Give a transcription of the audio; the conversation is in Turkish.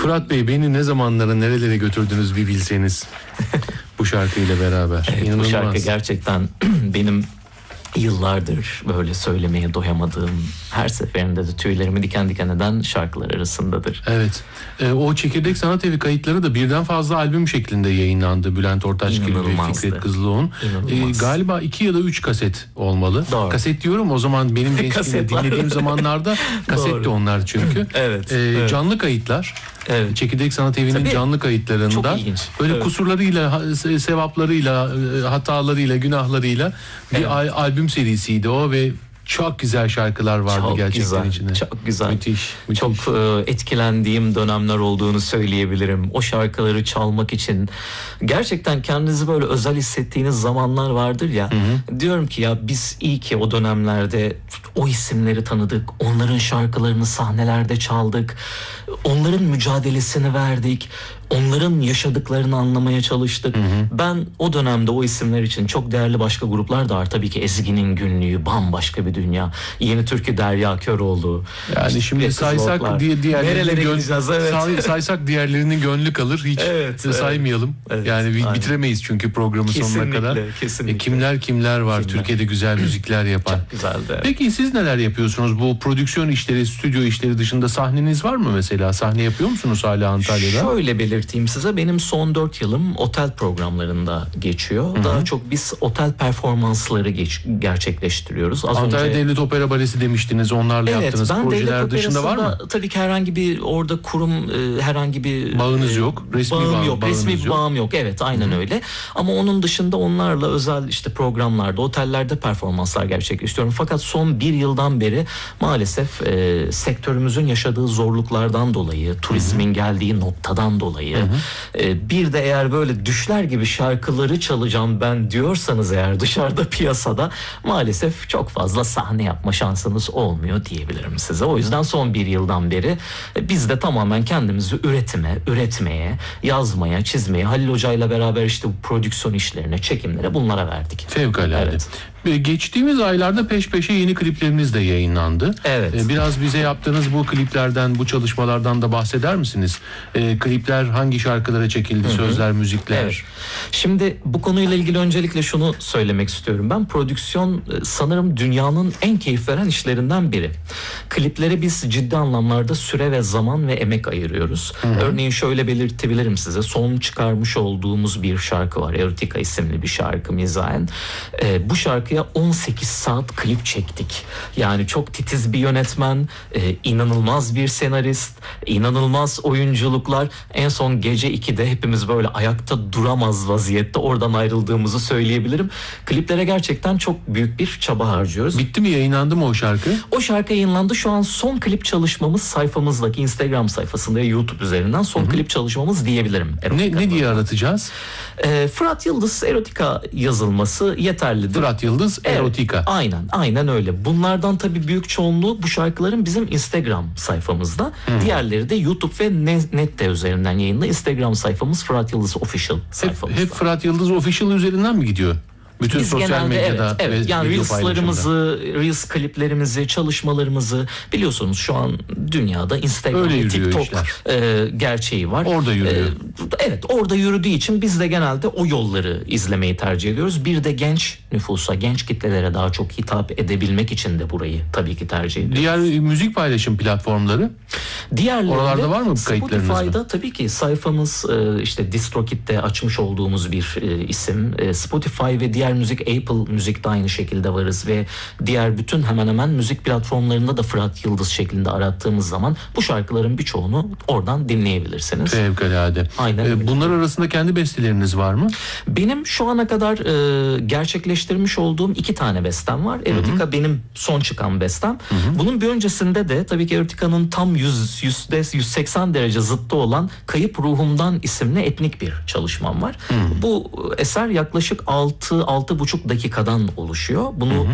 Fırat Bey, beni ne zamanlara, nerelere götürdünüz bir bilseniz bu şarkıyla beraber. Evet, İnanılmaz. bu şarkı gerçekten benim yıllardır böyle söylemeye doyamadığım, her seferinde de tüylerimi diken diken eden şarkılar arasındadır. Evet. O Çekirdek Sanat Evi kayıtları da birden fazla albüm şeklinde yayınlandı. Bülent Ortaçgil ve Fikret Kızılok'un. Galiba 2 ya da 3 kaset olmalı. Doğru. Kaset diyorum, o zaman benim gençliğimde dinlediğim zamanlarda kasetti onlar çünkü. Evet. Canlı kayıtlar. Evet. Çekirdek Sanat Evi'nin Tabii. canlı kayıtlarında Çok ilginç. böyle Evet. kusurlarıyla, sevaplarıyla, hatalarıyla, günahlarıyla bir albüm serisiydi o ve çok güzel şarkılar vardı Çok gerçekten güzel, içinde. çok güzel. Müthiş. Çok etkilendiğim dönemler olduğunu söyleyebilirim. O şarkıları çalmak için gerçekten kendinizi böyle özel hissettiğiniz zamanlar vardır ya. Diyorum ki ya biz iyi ki o dönemlerde o isimleri tanıdık. Onların şarkılarını sahnelerde çaldık. Onların mücadelesini verdik. Onların yaşadıklarını anlamaya çalıştık. Ben o dönemde o isimler için çok değerli başka gruplar da var. Tabii ki Ezgi'nin Günlüğü bambaşka bir dünya. Yeni Türkü Derya Köroğlu. Yani İşte şimdi saysak saysak diğerlerinin gönlü kalır. Hiç saymayalım. Evet, yani aynen. Bitiremeyiz çünkü programın sonuna kadar. Kesinlikle. Kimler var Türkiye'de güzel müzikler yapan. Çok güzeldi. Evet. Peki siz neler yapıyorsunuz? Bu prodüksiyon işleri, stüdyo işleri dışında sahneniz var mı mesela? Sahne yapıyor musunuz hala Antalya'da? Şöyle belirteyim size, benim son 4 yılım otel programlarında geçiyor. Daha çok biz otel performansları gerçekleştiriyoruz. Antalya Devlet Opera Balesi demiştiniz, onlarla yaptığınız projeler dışında var mı? Tabii ki herhangi bir orada kurum, herhangi bir bağınız yok, resmi bir bağım yok. Evet, aynen öyle. Ama onun dışında onlarla özel işte programlarda, otellerde performanslar gerçekleştiriyorum. Fakat son 1 yıldan beri maalesef sektörümüzün yaşadığı zorluklardan dolayı, turizmin geldiği noktadan dolayı, bir de eğer böyle düşler gibi şarkıları çalacağım ben diyorsanız eğer dışarıda piyasada maalesef çok fazla sahne yapma şansınız olmuyor diyebilirim size. O yüzden son 1 yıldan beri biz de tamamen kendimizi üretmeye, yazmaya, çizmeye, Halil Hoca'yla beraber işte bu prodüksiyon işlerine, çekimlere, bunlara verdik. Fevkalade. Evet. Geçtiğimiz aylarda peş peşe yeni klipleriniz de yayınlandı. Evet. Biraz bize yaptığınız bu kliplerden, bu çalışmalardan da bahseder misiniz? Klipler hangi şarkılara çekildi? Sözler, müzikler? Evet. Şimdi bu konuyla ilgili öncelikle şunu söylemek istiyorum. Ben prodüksiyon sanırım dünyanın en keyif veren işlerinden biri. Kliplere biz ciddi anlamlarda süre ve zaman ve emek ayırıyoruz. Örneğin şöyle belirtebilirim size. Son çıkarmış olduğumuz bir şarkı var. Erotika isimli bir şarkı mizahen. Bu şarkıya 18 saat klip çektik. Yani çok titiz bir yönetmen, inanılmaz bir senarist, inanılmaz oyunculuklar. En son gece 2'de hepimiz böyle ayakta duramaz vaziyette oradan ayrıldığımızı söyleyebilirim. Kliplere gerçekten çok büyük bir çaba harcıyoruz. Bitti mi, yayınlandı mı o şarkı? O şarkı yayınlandı. Şu an son klip çalışmamız sayfamızdaki Instagram sayfasında, YouTube üzerinden son klip çalışmamız diyebilirim. Ne diye aratacağız? Fırat Yıldız Erotika yazılması yeterlidir. Fırat Yıldız Erotika. Evet, aynen öyle. Bunlardan tabii büyük çoğunluğu bu şarkıların bizim Instagram sayfamızda. Diğerleri de YouTube ve Nette üzerinden yayında. Instagram sayfamız Fırat Yıldız Official sayfamızda. Hep Fırat Yıldız Official üzerinden mi gidiyor? Bütün biz sosyal genelde medyada evet, yani Reels'larımızı, Reels kliplerimizi, çalışmalarımızı biliyorsunuz şu an dünyada Instagram ve TikTok gerçeği var. Orada yürüyor. Evet, orada yürüdüğü için biz de genelde o yolları izlemeyi tercih ediyoruz. Bir de genç nüfusa, genç kitlelere daha çok hitap edebilmek için de burayı tabii ki tercih ediyoruz. Diğer müzik paylaşım platformları? Oralarda var mı kayıtlarınız? Spotify'da tabii ki sayfamız, işte DistroKid'de açmış olduğumuz bir isim. Spotify ve diğer müzik, Apple Müzik'te aynı şekilde varız ve diğer bütün hemen hemen müzik platformlarında da Fırat Yıldız şeklinde arattığımız zaman bu şarkıların birçoğunu oradan dinleyebilirsiniz. Fevkalade. Aynen. Bunlar arasında kendi besteleriniz var mı? Benim şu ana kadar gerçekleştirmiş olduğum 2 tane bestem var. Erotika benim son çıkan bestem. Bunun bir öncesinde de tabii ki Erotika'nın tam %180 derece zıttı olan Kayıp Ruhumdan isimli etnik bir çalışmam var. Bu eser yaklaşık 6,5 dakikadan oluşuyor. Bunu